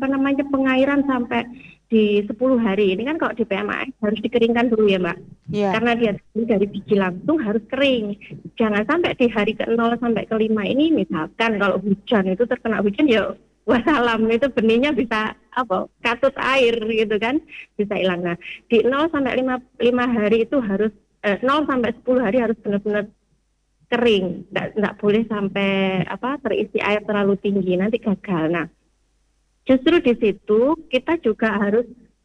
pengairan sampai di 10 hari. Ini kan kalau di PMAS harus dikeringkan dulu ya Mbak. Iya. Karena dia dari biji langsung harus kering. Jangan sampai di hari ke-0 sampai ke-5 ini misalkan kalau hujan itu terkena hujan ya wassalam, itu benihnya bisa katut air gitu kan, bisa hilang. Nah, di 0 sampai 5 hari itu harus 0 sampai 10 hari harus benar-benar kering. Enggak boleh sampai terisi air terlalu tinggi, nanti gagal. Nah, justru di situ kita juga harus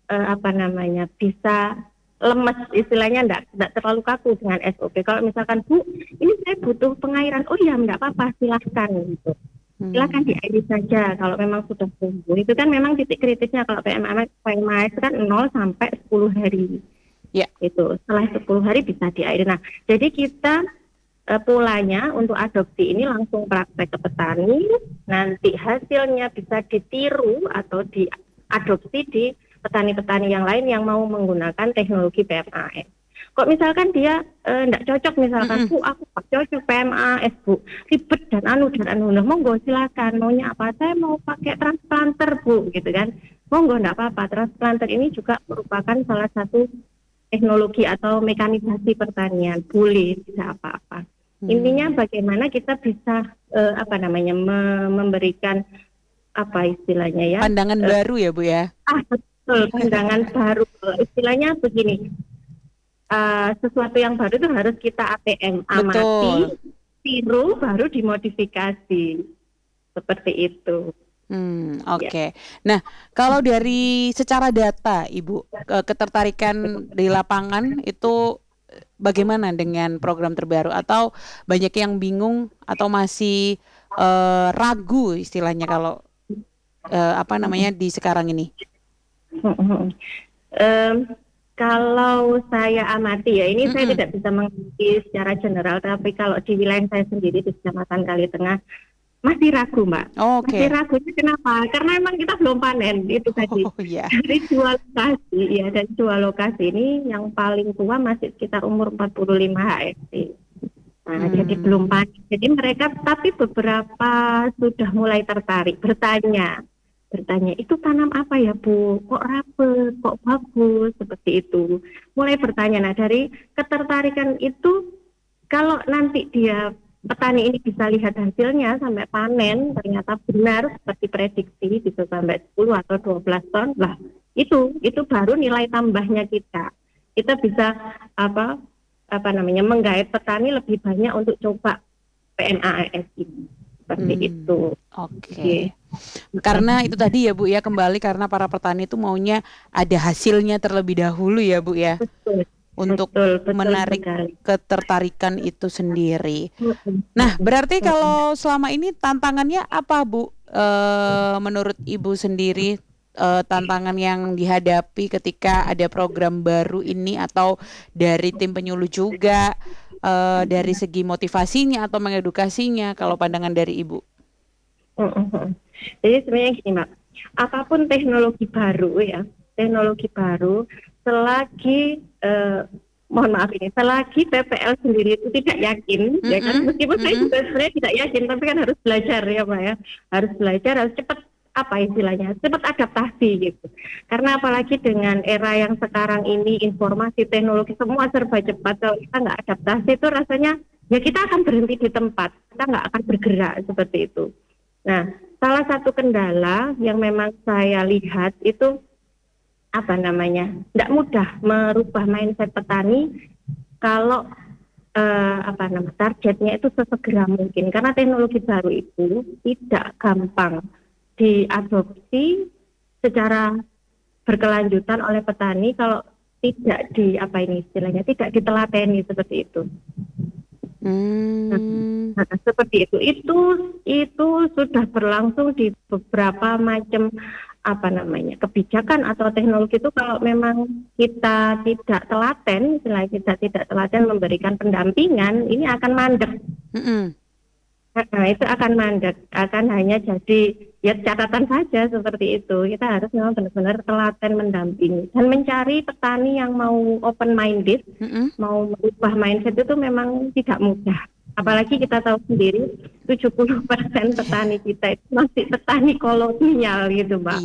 bisa lemes, istilahnya enggak terlalu kaku dengan SOP. Kalau misalkan Bu, ini saya butuh pengairan, oh ya enggak apa-apa, silahkan gitu. Silahkan diairi saja kalau memang sudah tumbuh. Itu kan memang titik kritisnya kalau PMAS kan 0 sampai 10 hari. Ya. Itu setelah 10 hari bisa diairi. Nah, jadi kita polanya untuk adopsi ini langsung praktek ke petani, nanti hasilnya bisa ditiru atau diadopsi di petani-petani yang lain yang mau menggunakan teknologi PMAS. Kok misalkan dia enggak cocok, misalkan Bu, aku cocok PMAS Bu, ribet dan anu, nah, monggo silakan, maunya apa, saya mau pakai transplanter Bu, gitu kan, monggo enggak apa-apa. Transplanter ini juga merupakan salah satu teknologi atau mekanisasi pertanian, boleh, bisa apa-apa. Intinya bagaimana kita bisa memberikan istilahnya ya, pandangan baru ya Bu ya. Betul, pandangan baru. Istilahnya begini, sesuatu yang baru itu harus kita ATM, amati, tiru, baru dimodifikasi, seperti itu. Oke. Nah, kalau dari secara data Ibu, ketertarikan di lapangan itu bagaimana dengan program terbaru, atau banyak yang bingung atau masih ragu istilahnya kalau di sekarang ini? Kalau saya amati ya, ini saya tidak bisa mengerti secara general, tapi kalau di wilayah saya sendiri di Kecamatan Kali Tengah masih ragu Mbak. Masih ragu, kenapa? Karena memang kita belum panen, itu tadi. Dari dua lokasi ini yang paling tua masih sekitar umur 45 HST. Nah, jadi belum panen. Jadi mereka, tapi beberapa sudah mulai tertarik, bertanya, itu tanam apa ya Bu? Kok rapet, kok bagus, seperti itu. Mulai bertanya. Nah, dari ketertarikan itu, kalau nanti petani ini bisa lihat hasilnya sampai panen, ternyata benar seperti prediksi, bisa sampai 10 atau 12 ton, lah itu baru nilai tambahnya kita. Kita bisa menggait petani lebih banyak untuk coba PMAS ini. Seperti itu. Oke. Karena itu tadi ya Bu ya, kembali karena para petani itu maunya ada hasilnya terlebih dahulu ya Bu ya. Betul. Untuk menarik sekali ketertarikan itu sendiri. Nah, berarti kalau selama ini tantangannya apa Bu? Menurut Ibu sendiri, tantangan yang dihadapi ketika ada program baru ini, atau dari tim penyuluh juga, dari segi motivasinya atau mengedukasinya, kalau pandangan dari Ibu? Jadi sebenarnya gini Mbak, apapun teknologi baru, selagi selagi PPL sendiri itu tidak yakin, ya kan, meskipun saya juga sebenarnya tidak yakin, tapi kan harus belajar ya Mbak ya, harus belajar, harus cepat cepat adaptasi gitu. Karena apalagi dengan era yang sekarang ini, informasi, teknologi semua serba cepat, kalau kita nggak adaptasi itu rasanya ya kita akan berhenti di tempat, kita nggak akan bergerak, seperti itu. Nah, salah satu kendala yang memang saya lihat itu tidak mudah merubah mindset petani kalau targetnya itu sesegera mungkin, karena teknologi baru itu tidak gampang diadopsi secara berkelanjutan oleh petani kalau tidak tidak ditelateni, seperti itu. Seperti itu sudah berlangsung di beberapa macam kebijakan atau teknologi itu. Kalau memang kita tidak telaten, memberikan pendampingan, ini akan mandek. Itu akan mandek, akan hanya jadi ya catatan saja, seperti itu. Kita harus memang benar-benar telaten mendampingi dan mencari petani yang mau open minded, mau merubah mindset itu memang tidak mudah. Apalagi kita tahu sendiri 70% petani kita itu masih petani kolonial gitu Mbak.